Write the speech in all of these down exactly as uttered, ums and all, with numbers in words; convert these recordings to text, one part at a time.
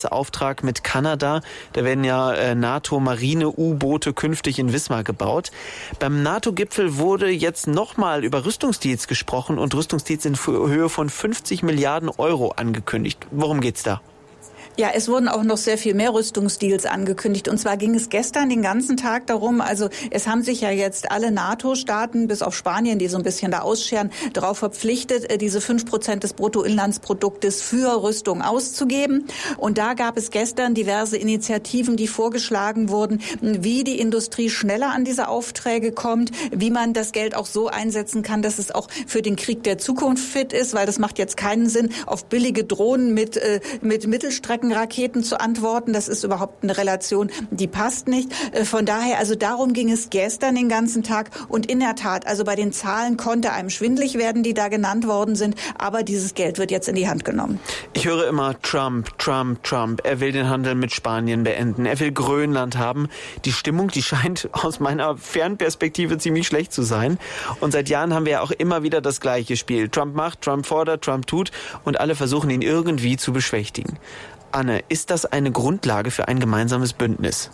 erste Auftrag mit Kanada. Da werden ja äh, NATO-Marine-U-Boote künftig in Wismar gebaut. Beim NATO-Gipfel wurde jetzt nochmal über Rüstungsdeals gesprochen und Rüstungsdeals in Höhe von fünfzig Milliarden Euro angekündigt. Worum geht's da? Ja, es wurden auch noch sehr viel mehr Rüstungsdeals angekündigt. Und zwar ging es gestern den ganzen Tag darum, also es haben sich ja jetzt alle NATO-Staaten, bis auf Spanien, die so ein bisschen da ausscheren, darauf verpflichtet, diese fünf Prozent des Bruttoinlandsproduktes für Rüstung auszugeben. Und da gab es gestern diverse Initiativen, die vorgeschlagen wurden, wie die Industrie schneller an diese Aufträge kommt, wie man das Geld auch so einsetzen kann, dass es auch für den Krieg der Zukunft fit ist, weil das macht jetzt keinen Sinn, auf billige Drohnen mit, äh, mit Mittelstrecken Raketen zu antworten. Das ist überhaupt eine Relation, die passt nicht. Von daher, also darum ging es gestern den ganzen Tag. Und in der Tat, also bei den Zahlen konnte einem schwindelig werden, die da genannt worden sind. Aber dieses Geld wird jetzt in die Hand genommen. Ich höre immer Trump, Trump, Trump. Er will den Handel mit Spanien beenden. Er will Grönland haben. Die Stimmung, die scheint aus meiner Fernperspektive ziemlich schlecht zu sein. Und seit Jahren haben wir ja auch immer wieder das gleiche Spiel. Trump macht, Trump fordert, Trump tut. Und alle versuchen ihn irgendwie zu beschwichtigen. Anne, ist das eine Grundlage für ein gemeinsames Bündnis?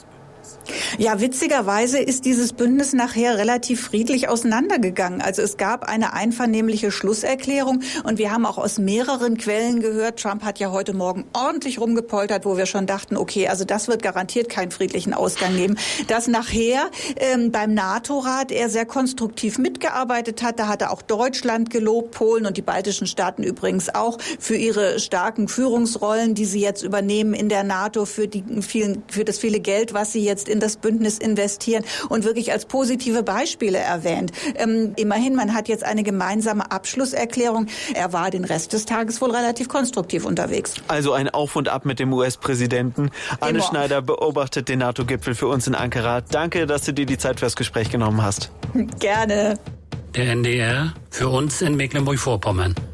Ja, witzigerweise ist dieses Bündnis nachher relativ friedlich auseinandergegangen. Also es gab eine einvernehmliche Schlusserklärung und wir haben auch aus mehreren Quellen gehört, Trump hat ja heute Morgen ordentlich rumgepoltert, wo wir schon dachten, okay, also das wird garantiert keinen friedlichen Ausgang geben. Dass nachher ähm, beim NATO-Rat er sehr konstruktiv mitgearbeitet hat, da hat er auch Deutschland gelobt, Polen und die baltischen Staaten übrigens auch für ihre starken Führungsrollen, die sie jetzt übernehmen in der NATO, für die vielen, für das viele Geld, was sie jetzt in das Bündnis investieren und wirklich als positive Beispiele erwähnt. Ähm, immerhin, man hat jetzt eine gemeinsame Abschlusserklärung. Er war den Rest des Tages wohl relativ konstruktiv unterwegs. Also ein Auf und Ab mit dem U S-Präsidenten. Anne Immer. Schneider beobachtet den NATO-Gipfel für uns in Ankara. Danke, dass du dir die Zeit fürs Gespräch genommen hast. Gerne. Der N D R für uns in Mecklenburg-Vorpommern.